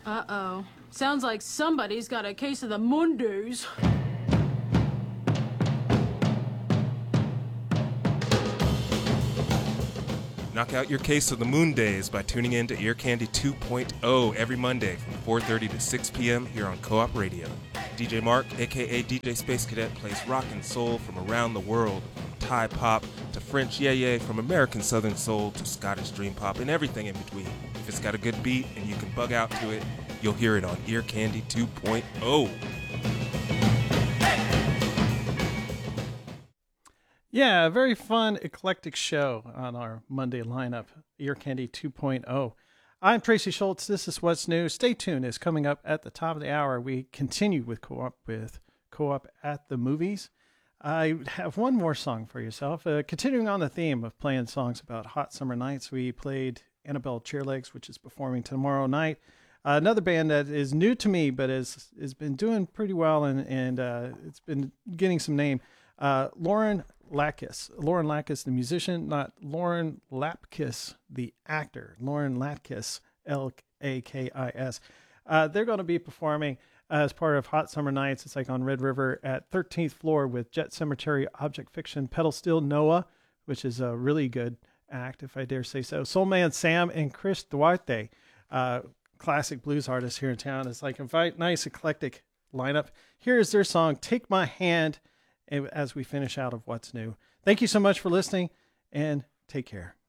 Uh-oh. Sounds like somebody's got a case of the Mondays. Knock out your case of the Moon Days by tuning in to Ear Candy 2.0 every Monday from 4:30 to 6 p.m. here on Co-op Radio. DJ Mark, aka DJ Space Cadet, plays rock and soul from around the world, from Thai pop to French yay, from American Southern soul to Scottish dream pop and everything in between. If it's got a good beat and you can bug out to it, you'll hear it on Ear Candy 2.0. Yeah, a very fun, eclectic show on our Monday lineup, Ear Candy 2.0. I'm Tracy Schultz. This is What's New. Stay tuned. It's coming up at the top of the hour. We continue with Co-op at the Movies. I have one more song for yourself. Continuing on the theme of playing songs about hot summer nights, we played Annabelle Chairlegs, which is performing tomorrow night. Another band that is new to me, but has been doing pretty well, and it's been getting some name. Lauren Lapkus, the musician, not Lauren Lapkus, the actor. Lauren Lapkus, Lakis. They're going to be performing as part of Hot Summer Nights. It's like on Red River at 13th Floor with Jet Cemetery, Object Fiction, Pedal Steel, Noah, which is a really good act, if I dare say so. Soul Man Sam and Chris Duarte, classic blues artists here in town. It's like a nice eclectic lineup. Here is their song, Take My Hand, as we finish out of What's New. Thank you so much for listening, and take care.